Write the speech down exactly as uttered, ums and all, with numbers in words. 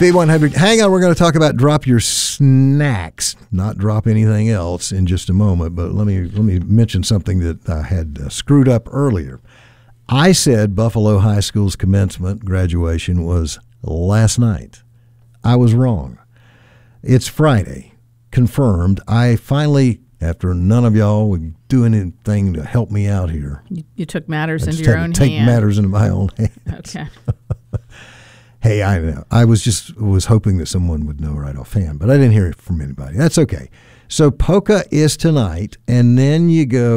B one hundred. Hang on, we're going to talk about drop your snacks, not drop anything else in just a moment. But let me let me mention something that I had uh, screwed up earlier. I said Buffalo High School's commencement graduation was last night. I was wrong. It's Friday. Confirmed. I finally, after none of y'all would do anything to help me out here. You, you took matters I into just your had own to take hand. matters into my own hands. Okay. Hey, I know. I was just was hoping that someone would know right offhand, but I didn't hear it from anybody. That's okay. So Polka is tonight, and then you go